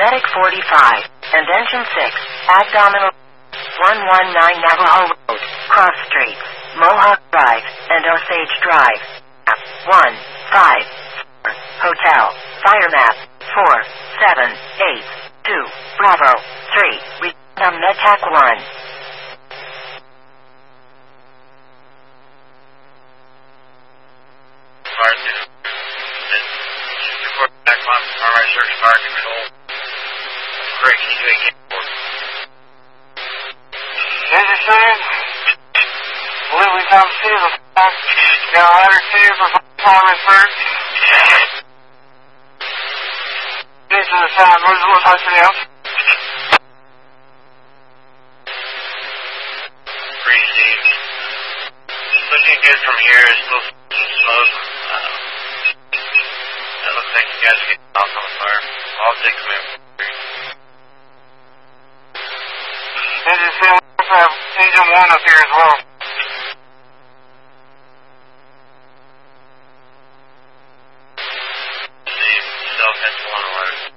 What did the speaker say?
Medic 45, and Engine 6, Abdominal 119 Navajo Road, Cross Street, Mohawk Drive, and Osage Drive. 154, Hotel, Fire Map 4782, Bravo 3, we on Medtac 1. Alright, search fire control. Great, can you do it again for me? Engine 7, believe we found the city of the fire. Now, ladder 2 for fireman first. Engine to the side, where's the little husband else? Received. Looking good from here, it's still some smoke. It looks like you guys are getting off on the fire. I'll take them in. Engine 7, we also have Engine 1 up here as well. Steve, self-head 1 alert.